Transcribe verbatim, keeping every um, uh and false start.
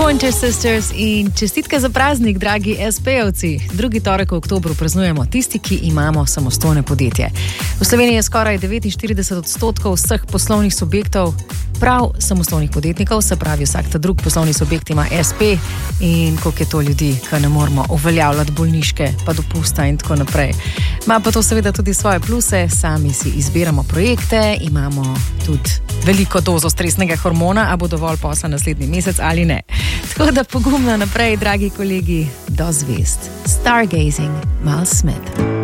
Pointer Sisters in čestitke za praznik, dragi es pe-ovci. Drugi torek v oktobru praznujemo tisti, ki imamo samostojne podjetje. V Sloveniji je skoraj devetinštirideset odstotkov vseh poslovnih subjektov prav samostojnih podjetnikov, se pravi vsak ta drug poslovni subjekt ima es pe in koliko je to ljudi, ki ne moramo uveljavljati bolniške, pa dopusta in tako naprej. Ma pa to seveda tudi svoje pluse, sami si izbiramo projekte, imamo tudi veliko dozo stresnega hormona, a bo dovolj posla naslednji mesec ali ne. Tako da pogumno naprej, dragi kolegi, do zvezd. Stargazing, Miles Smith.